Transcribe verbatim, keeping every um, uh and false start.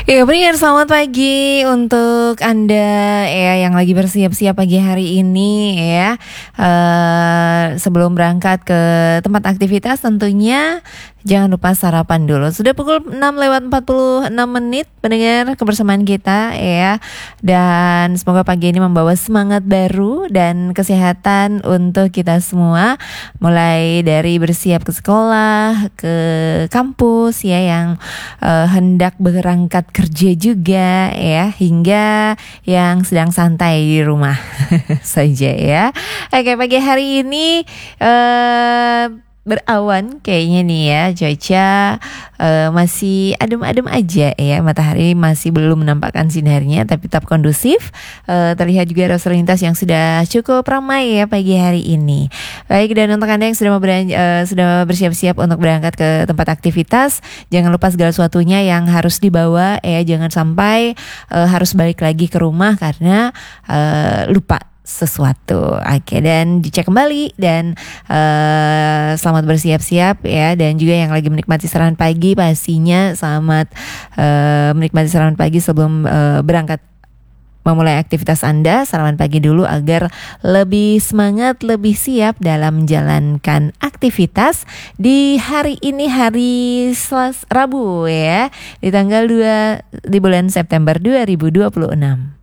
Ya, pendengar selamat pagi untuk Anda ya yang lagi bersiap-siap pagi hari ini ya. Eh, sebelum berangkat ke tempat aktivitas tentunya jangan lupa sarapan dulu. Sudah pukul enam lewat empat puluh enam menit pendengar kebersamaan kita ya. Dan semoga pagi ini membawa semangat baru dan kesehatan untuk kita semua. Mulai dari bersiap ke sekolah, ke kampus ya yang eh, hendak berangkat kerja juga ya, hingga yang sedang santai di rumah saja ya. Oke, pagi hari ini eh berawan kayaknya nih ya, cuaca uh, masih adem-adem aja ya, matahari masih belum menampakkan sinarnya tapi tetap kondusif. Uh, terlihat juga arus lalu lintas yang sudah cukup ramai ya pagi hari ini. Baik, dan untuk Anda yang sudah mau beran- uh, sudah bersiap-siap untuk berangkat ke tempat aktivitas, jangan lupa segala sesuatunya yang harus dibawa ya, jangan sampai uh, harus balik lagi ke rumah karena uh, lupa sesuatu. Oke, dan dicek kembali dan uh, selamat bersiap-siap ya, dan juga yang lagi menikmati sarapan pagi pastinya selamat uh, menikmati sarapan pagi sebelum uh, berangkat memulai aktivitas Anda. Sarapan pagi dulu agar lebih semangat, lebih siap dalam menjalankan aktivitas di hari ini, hari Selas Rabu ya, di tanggal dua di bulan September dua ribu dua puluh enam.